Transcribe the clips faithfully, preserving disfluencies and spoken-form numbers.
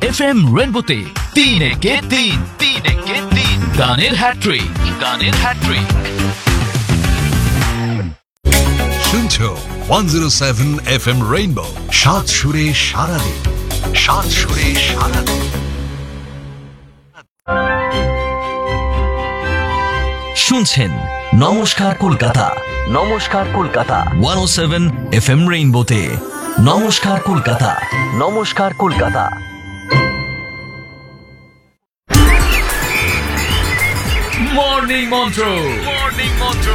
F M রেনবোতে তিন একে তিন তিন একে তিন গানের হ্যাট্রিক গানের হ্যাট্রিক শুনছো one zero seven F M rainbow, সাত সুরে সারাদিন, সাত সুরে সারাদিন। শুনছেন নমস্কার কলকাতা, নমস্কার কলকাতা ওয়ান ও সেভেন এফ এম রেইনবোতে। নমস্কার কলকাতা, নমস্কার কলকাতা। মর্নিং মন্ত্র, মর্নিং মন্ত্র।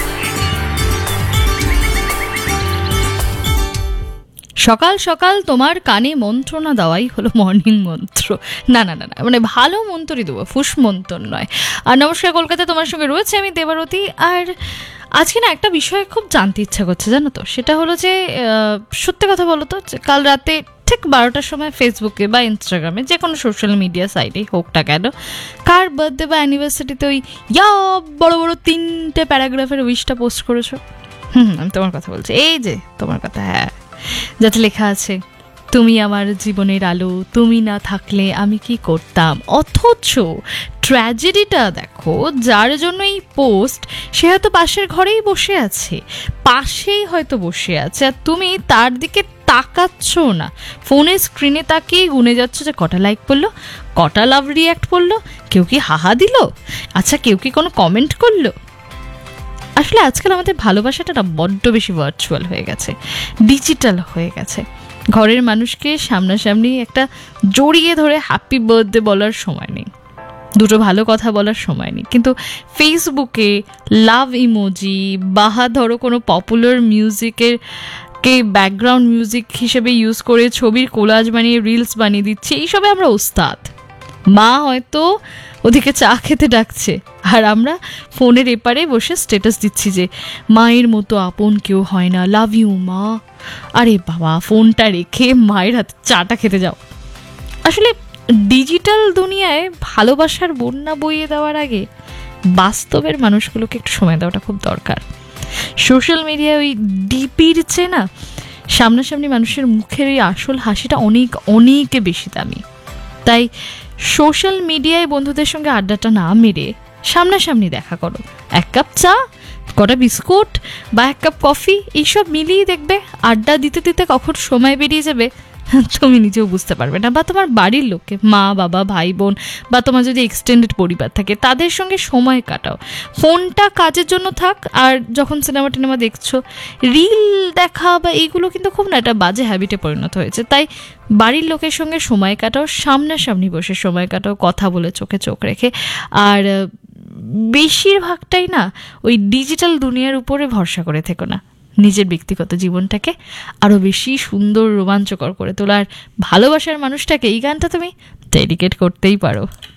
সকাল সকাল তোমার কানে মন্ত্রণা দেওয়াই হলো মর্নিং মন্ত্র। না না না না মানে ভালো মন্ত্রই দেবো, ফুস মন্ত্র নয়। আর নমস্কার কলকাতা, তোমার সঙ্গে রয়েছে আমি দেবারতী। আর আজকে না একটা বিষয় খুব জানতে ইচ্ছা করছে, জানো তো, সেটা হলো যে সত্যি কথা বলো তো, কাল রাতে ঠিক বারোটার সময় ফেসবুকে বা ইনস্টাগ্রামে যে কোনো সোশ্যাল মিডিয়া সাইটেই হোক না কেন, কার বার্থডে বা অ্যানিভার্সারিতে ওই ইয়া বড় বড় তিনটে প্যারাগ্রাফের উইশটা পোস্ট করেছো? হুম আমি তোমার কথা বলছি, এই যে তোমার কথা, হ্যাঁ, যাতে লেখা আছে তুমি আমার জীবনের আলো, তুমি না থাকলে আমি কি করতাম। অথচ ট্র্যাজেডিটা দেখো, যার জন্য এই পোস্ট সে হয়তো পাশের ঘরেই বসে আছে, পাশেই হয়তো বসে আছে, আর তুমি তার দিকে তাকাচ্ছ না, ফোনের স্ক্রিনে তাকিয়েই গুনে যাচ্ছ যে কটা লাইক পড়লো, কটা লাভ রিয়াক্ট করলো, কেউ কি হাহা দিল, আচ্ছা কেউ কি কোনো কমেন্ট করলো। আসলে আজকাল আমাদের ভালোবাসাটা না বড্ড বেশি ভার্চুয়াল হয়ে গেছে, ডিজিটাল হয়ে গেছে। ঘরের মানুষকে সামনাসামনি একটা জড়িয়ে ধরে হ্যাপি বার্থডে বলার সময় নেই, দুটো ভালো কথা বলার সময় নেই, কিন্তু ফেসবুকে লাভ ইমোজি বাহা ধরো কোনো পপুলার মিউজিকের কে ব্যাকগ্রাউন্ড মিউজিক হিসেবে ইউজ করে ছবির কোলাজ বানিয়ে রিলস বানিয়ে দিচ্ছে, এইসবে আমরা ওস্তাদ। মা হয়তো ওদিকে চা খেতে ডাকছে, আর আমরা ফোনের এপারে বসে স্ট্যাটাস দিচ্ছি যে মায়ের মতো আপন কেউ হয় না, লাভ ইউ মা। আরে বাবা, ফোনটা রেখে মায়ের হাতে চাটা খেতে যাও। আসলে ডিজিটাল দুনিয়ায় ভালোবাসার বন্যা বইয়ে দেওয়ার আগে বাস্তবের মানুষগুলোকে একটু সময় দেওয়াটা খুব দরকার। সোশ্যাল মিডিয়ায় ওই ডিপির চেয়ে না সামনাসামনি মানুষের মুখের ওই আসল হাসিটা অনেক অনেক বেশি দামি। তাই সোশ্যাল মিডিয়ায় বন্ধুদের সঙ্গে আড্ডাটা না মেরে সামনাসামনি দেখা করো, এক কাপ চা, কটা বিস্কুট বা এক কাপ কফি, এইসব মিলিয়ে দেখবে আড্ডা দিতে দিতে কখন সময় বেরিয়ে যাবে তুমি নিজেও বুঝতে পারবে না। বা তোমার বাড়ির লোককে, মা বাবা ভাই বোন বা তোমার যদি এক্সটেন্ডেড পরিবার থাকে তাদের সঙ্গে সময় কাটাও। ফোনটা কাজের জন্য থাক, আর যখন সিনেমা টিনেমা দেখছো রিল দেখা বা এইগুলো কিন্তু খুব না একটা বাজে হ্যাবিটে পরিণত হয়েছে। তাই বাড়ির লোকের সঙ্গে সময় কাটাও, সামনাসামনি বসে সময় কাটাও, কথা বলে চোখে চোখ রেখে। আর বেশিরভাগটাই না ওই ডিজিটাল দুনিয়ার উপরে ভরসা করে থেকো না, নিজের ব্যক্তিগত জীবনটাকে আরও বেশি সুন্দর রোমাঞ্চকর করে তোলার ভালোবাসার মানুষটাকে এই গানটা তুমি ডেডিকেট করতেই পারো।